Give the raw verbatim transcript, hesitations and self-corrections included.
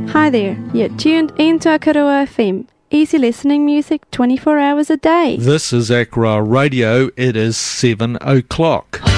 Hi there, you're tuned into Akaroa F M. Easy listening music twenty-four hours a day. This is Akra Radio. It is seven o'clock.